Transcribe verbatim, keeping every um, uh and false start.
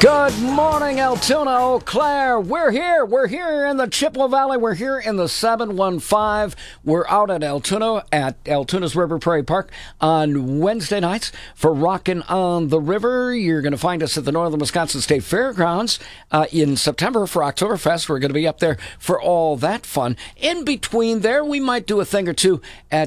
Good morning, Altoona, Eau Claire. We're here. We're here in the Chippewa Valley. We're here in the seven one five. We're out at Altoona at Altoona's River Prairie Park on Wednesday nights for Rockin' on the River. You're going to find us at the Northern Wisconsin State Fairgrounds uh, in September for Oktoberfest. We're going to be up there for all that fun. In between there, we might do a thing or two at